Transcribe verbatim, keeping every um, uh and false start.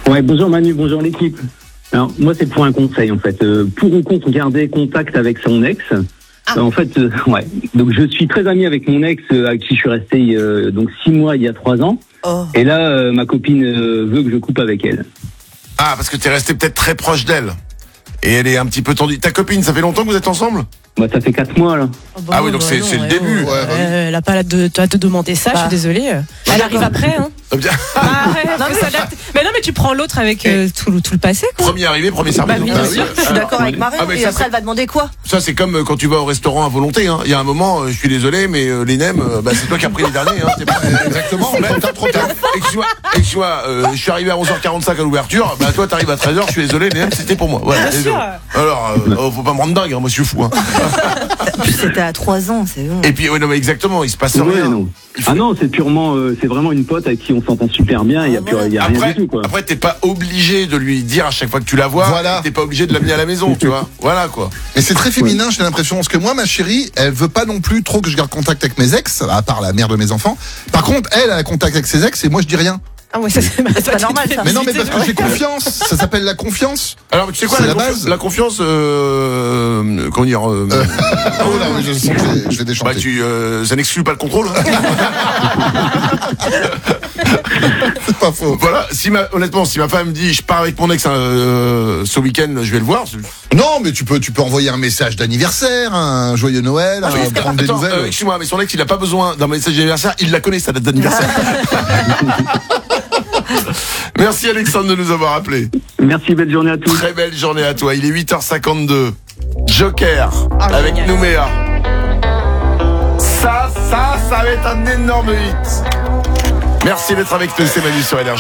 Ouais, bonjour Manu, bonjour l'équipe. Alors, moi, c'est pour un conseil, en fait. Euh, pour ou contre garder contact avec son ex. Ah. Euh, en fait, euh, ouais. Donc, je suis très ami avec mon ex, euh, avec qui je suis resté euh, donc six mois il y a trois ans. Oh. Et là, euh, ma copine euh, veut que je coupe avec elle. Ah, parce que t'es resté peut-être très proche d'elle. Et elle est un petit peu tendue. Ta copine, ça fait longtemps que vous êtes ensemble ? Bah, ça fait quatre mois, là. Oh, bah, Ah oui, donc bah c'est- non, c'est le ouais, début. ouais. Ouais, bah oui. Euh, elle a pas à te, à te demander ça, je Bah. suis désolée. Elle arrive après, hein. Ah, bien. Ah, ouais, faut s'adapter. Mais non, mais tu prends l'autre avec euh, tout, le- tout le passé, quoi. Premier arrivé, premier servi. Bah, bien Ah, sûr. oui. Je suis d'accord avec Ah, Marion. mais Et ça, après, c'est- elle va demander quoi? Ça, c'est comme euh, quand tu vas au restaurant à volonté. Hein. Il y a un moment, euh, je suis désolé, mais euh, les nems, euh, bah, c'est toi qui as pris les derniers. Hein. C'est pas... Exactement, Mais- trop tard, trop tard. Excuse-moi, excuse-moi euh, je suis arrivé à onze heures quarante-cinq à l'ouverture. Bah, toi, t'arrives à treize heures. Je suis désolé, les nems, c'était pour moi. Voilà, Bien désolé. sûr. Alors, euh, oh, faut pas me rendre dingue, hein, moi, je suis fou. Hein. En plus, c'était à trois ans, c'est bon. Et puis, ouais, non, mais exactement, il se passe Ouais, rien. non. Il faut- Ah non, c'est purement, euh, c'est vraiment une pote avec qui on s'entend super bien. Il y a, Ah, plus, voilà. il y a rien Après, du tout, quoi. après, t'es pas obligé de lui dire à chaque fois que tu la vois. Voilà. T'es pas obligé de l'amener à la maison, tu vois. Voilà, quoi. Mais c'est très féminin, j'ai l'impression. Parce que moi, ma chérie, elle veut pas non plus trop que je garde contact avec mes ex, à part la mère de mes enfants. Par contre, elle, elle a contact avec ses ex et moi, je dis rien. Ah ouais, ça c'est bah, toi, pas tu normal, te fais ça. Mais non, mais visiter, parce que ouais. j'ai confiance. Ça s'appelle la confiance. Alors, tu sais quoi, C'est la, la confi- base. la confiance, euh, euh, comment dire, euh, Oh là, oui, je sens que je vais- je vais déchanter. bah, tu, euh, ça n'exclut pas le contrôle. Hein. C'est pas faux. Voilà, si ma, honnêtement, si ma femme me dit, je pars avec mon ex euh, ce week-end, je vais le voir. c'est- Non, mais tu peux, tu peux envoyer un message d'anniversaire, un joyeux Noël, Ah, mais un- est-ce que- prendre des attends, nouvelles. euh, excuse-moi, mais son ex, il a pas besoin d'un message d'anniversaire, il la connaît sa date d'anniversaire. Merci Alexandre de nous avoir appelés. Merci, belle journée à tous. Très belle journée à toi. Il est huit heures cinquante-deux. Joker Ah, avec génial. Nouméa. Ça, ça, ça va être un énorme hit. Merci d'être avec nous, c'est Manu sur Énergie.